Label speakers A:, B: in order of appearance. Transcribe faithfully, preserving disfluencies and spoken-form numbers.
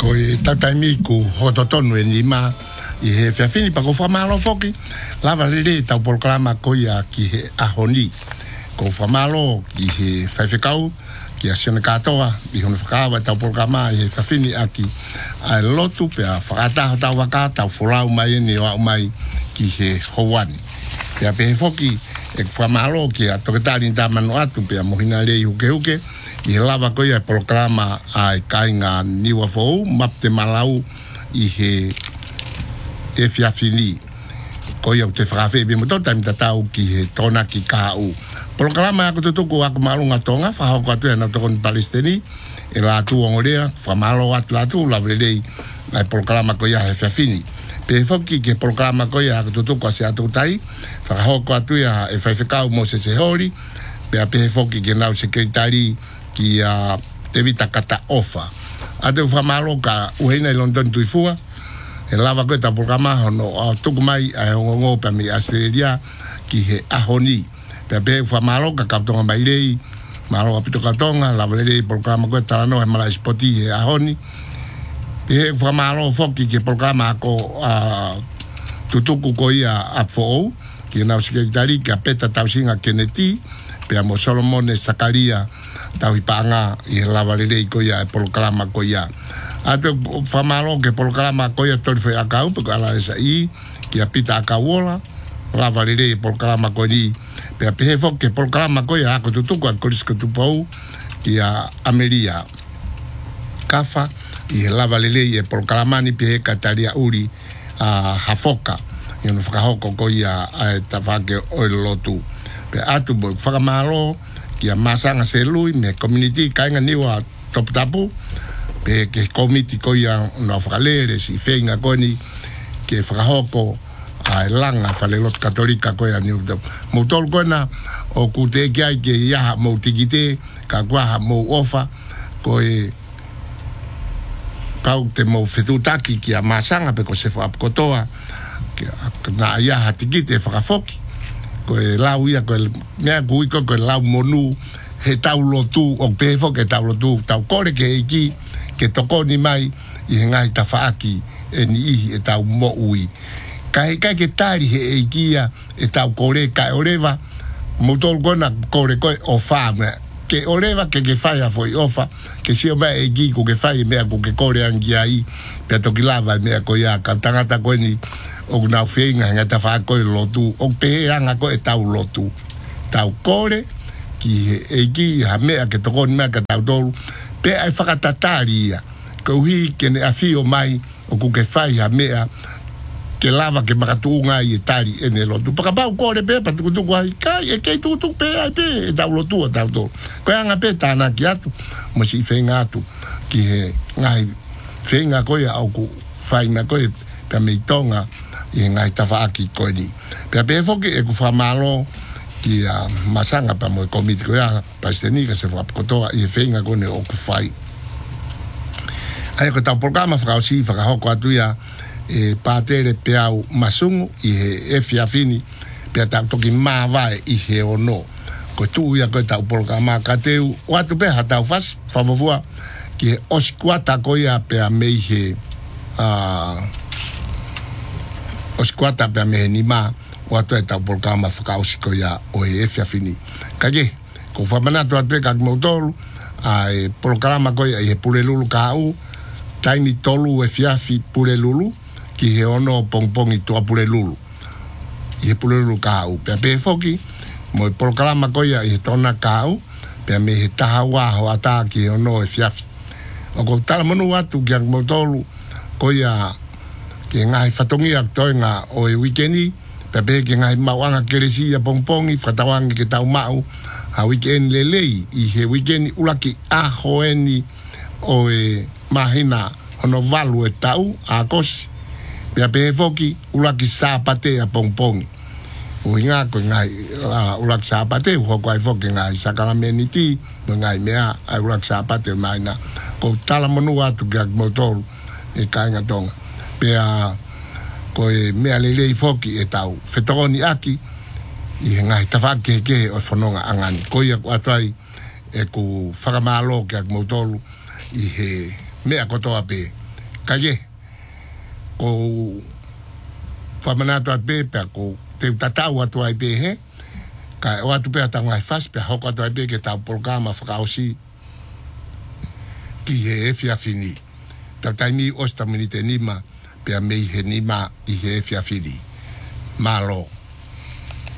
A: ko e tataimi ku hototonu e nima i he whiawhini pa ko whamalo foki lava lere tau polkalama ko ia ki he ahoni ko whamalo ki he whaiwhikau ki a siana katoa i hono whakawa tau polkalama i he whiawhini aki a lotu pe a whakataho tau waka tau wholau mai ni wa mai ki he houani pe a pe he foki e whamalo ki a toketari nta manu atu pe a mohina rei huke huke i he lava ko ia polkalama ai kainga niwa fou map te malau i he e whiawhini ko ia te whakawhi be mo tau taimi tatau ki he tona ki kāu polkalama ako tutuku ako malunga tonga whahoko atu e na tokon Palestini e la atu ongorea whamalo atu la atu lavrelei ai polkalama ko ia he whiawhini pe whoki ke polkalama ko ia ako tutuku ase atu tai whakahoko atu ia e whaiwhikau mo se se hori pe a pe whoki ke nau sekretari ki a te vita kata ofa ate whamalo ka uheina i London tuifua e lava koe ta polkalama hono a tuku mai a hongongo pa mi Australia ki he ahoni pe pe whamalo ka kaptonga mai rei malo apito katonga lava rei polkalama koe talano he mala spoti he ahoni pe whamalo foki ke polkalama ko a tutuku ko ia a fo ki nau sekretari ki a peta tausinga Kennedy pe a mo Solomone Sakaria tau ipanga i lava rei ko ia e polkalama ko ia ate whamalo ke polkalama ko ia tori whai akau pe ala esa i ki a pita akawola lava rei polkalama ko ni pe a pehe fok ke polkalama ko ia ako tutuku a koriska tupau ki a Ameria kafa i lava rei e polkalama ni pehe kataria uri a hafoka i ono whakahoko ko ia a tawhake oe lotu pe atu boi whakamalo ki a masanga se lui me community kainga niwa top tapu pe ke committee ko ia no whakalere si whenga koni ke whakahoko a langa whalelot katolika ko ia niu tapu moutol kona o kute kia ke iaha mou tikite ka kuaha mou ofa ko e pau te mou whetutaki ki a masanga pe ko se whaapkotoa na iaha tikite whakafoki ko e lau ia ko e mea kui ko e lau monu he tau lotu o pefo ke tau lotu tau kore ke eiki ke toko ni mai i he ngai ta whaaki e ni ihi e tau mo ui ka he kai ke tari he eiki ia e tau kore ka e oreva motol kona kore koe o wha ke oreva ke ke whai a foi ofa ke sio mea eiki ko ke whai mea ko ke kore angi ai pe toki lava mea ko ia ka tangata koe ni o nau whenga nga ta wha koe lotu o pe anga koe tau lotu tau kore ki e ki ha mea ke toko ni mea ka tau tolu pe ai whakatatari ia ko hi ke ne awhio mai o ku ke whai ha mea ke lava ke makatuunga i e tari e ne lotu pakapau kore pe pa tuku tuku ai kai e kei tuku tuku pe ai pe e tau lotu a tau tolu koe anga pe tāna ki atu mo si whenga atu ki he ngai whenga koe au ku whai na koe pe mei tonga i ngai tawhaaki koe ni. Pea pe foki e ku whamalo ki a masanga pa mo e komiti koe a Palestini ka se whakapokotoa i e whenga kone o ku whai. Ai ko tau programa whakausi whakahoko atu ia e pātere pe au masungu i he e whiawhini pea tau toki māwae i he ono. Ko tu ia koe tau programa ka teu o atu peha tau whas whawavua ki he osikuata koe ia pea mei he a o squata pe me ni ma o atu e tau programa whakausi ko ia o e e whiawhini. Ka ke, ko whamanatu atu e kak mautolu, a e programa ko ia i he pure lulu ka au, taini tolu e whiawhi pure lulu, ki he ono pongpongi tua pure lulu. I he pure lulu ka au. Pea pe foki, mo e programa ko ia i he tona ka au, pea me he taha waho ata ki he ono e whiawhi. O ko tala manu atu ki ak mautolu, ko ia ke ngai whatongi ak toi ngā o e wikendi, pepe ke ngai mauanga keresi a pongpongi, whatawangi ke tau mau, ha weekend lelei, i he weekendi ulaki a hoeni o e mahina hono valu e tau, a kosi, pea pehe foki ulaki sāpate a pongpongi. Ui ngā koe ngai uh, ulaki sāpate, hoko ai foki ngai sakalameni ti, mo ngai mea ai ulaki sāpate maina. Ko tala manu atu ke ak motoru, e kainga tonga. Pea koe mea lelei foki e tau whetogoni aki i he ngai tawhake ke o whanonga angani koi aku atuai e ku whakamalo ke ak mautolu i he mea kotoa pe ka ye ko whamanato at be pe ko te tatau atu ai be he ka o atu pe atanga ai fas pe hoko atu ai be ke tau programa whakaosi ki he e fia fini tau taimi osta minite nima pe a mei he nima i he e fia fini malo